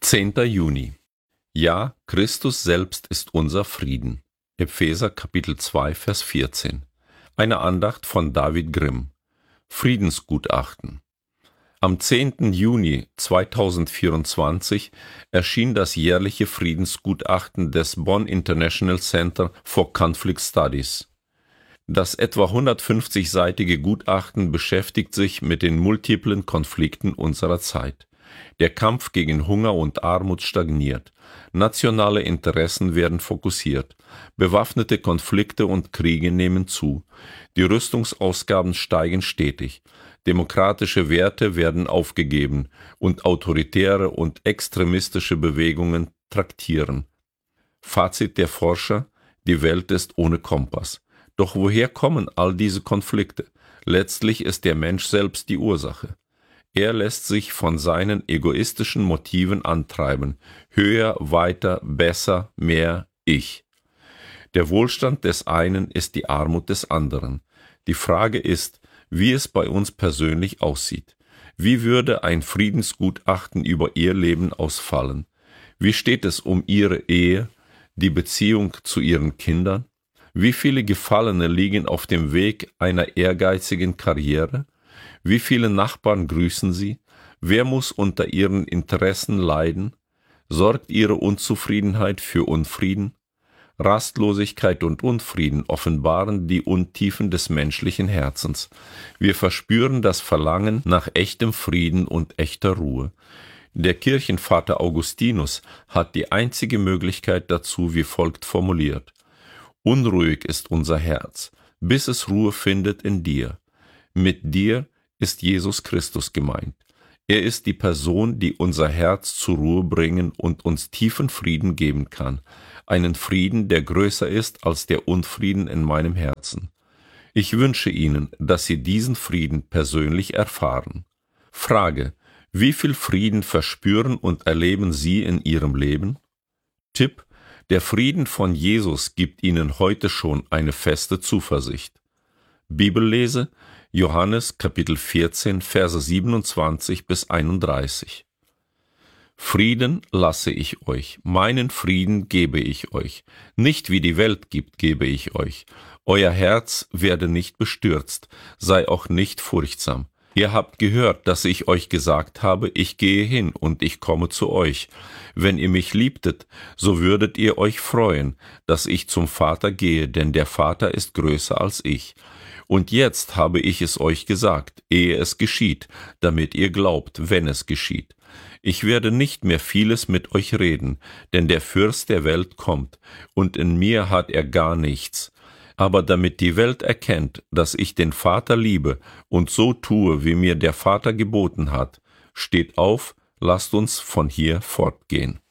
10. Juni. Ja, Christus selbst ist unser Frieden. Epheser Kapitel 2, Vers 14. Eine Andacht von David Grimm. Friedensgutachten. Am 10. Juni 2024 erschien das jährliche Friedensgutachten des Bonn International Center for Conflict Studies. Das etwa 150-seitige Gutachten beschäftigt sich mit den multiplen Konflikten unserer Zeit. Der Kampf gegen Hunger und Armut stagniert. Nationale Interessen werden fokussiert. Bewaffnete Konflikte und Kriege nehmen zu. Die Rüstungsausgaben steigen stetig. Demokratische Werte werden aufgegeben und autoritäre und extremistische Bewegungen traktieren. Fazit der Forscher: Die Welt ist ohne Kompass. Doch woher kommen all diese Konflikte? Letztlich ist der Mensch selbst die Ursache. Er lässt sich von seinen egoistischen Motiven antreiben. Höher, weiter, besser, mehr, ich. Der Wohlstand des einen ist die Armut des anderen. Die Frage ist, wie es bei uns persönlich aussieht. Wie würde ein Friedensgutachten über Ihr Leben ausfallen? Wie steht es um Ihre Ehe, die Beziehung zu Ihren Kindern? Wie viele Gefallene liegen auf dem Weg einer ehrgeizigen Karriere? Wie viele Nachbarn grüßen Sie? Wer muss unter Ihren Interessen leiden? Sorgt Ihre Unzufriedenheit für Unfrieden? Rastlosigkeit und Unfrieden offenbaren die Untiefen des menschlichen Herzens. Wir verspüren das Verlangen nach echtem Frieden und echter Ruhe. Der Kirchenvater Augustinus hat die einzige Möglichkeit dazu wie folgt formuliert: Unruhig ist unser Herz, bis es Ruhe findet in dir. Mit dir ist Jesus Christus gemeint. Er ist die Person, die unser Herz zur Ruhe bringen und uns tiefen Frieden geben kann. Einen Frieden, der größer ist als der Unfrieden in meinem Herzen. Ich wünsche Ihnen, dass Sie diesen Frieden persönlich erfahren. Frage: Wie viel Frieden verspüren und erleben Sie in Ihrem Leben? Tipp: Der Frieden von Jesus gibt Ihnen heute schon eine feste Zuversicht. Bibellese: Johannes Kapitel 14, Verse 27 bis 31. Frieden lasse ich euch, meinen Frieden gebe ich euch. Nicht wie die Welt gibt, gebe ich euch. Euer Herz werde nicht bestürzt, sei auch nicht furchtsam. Ihr habt gehört, dass ich euch gesagt habe, ich gehe hin und ich komme zu euch. Wenn ihr mich liebtet, so würdet ihr euch freuen, dass ich zum Vater gehe, denn der Vater ist größer als ich. Und jetzt habe ich es euch gesagt, ehe es geschieht, damit ihr glaubt, wenn es geschieht. Ich werde nicht mehr vieles mit euch reden, denn der Fürst der Welt kommt, und in mir hat er gar nichts. Aber damit die Welt erkennt, dass ich den Vater liebe und so tue, wie mir der Vater geboten hat, steht auf, lasst uns von hier fortgehen.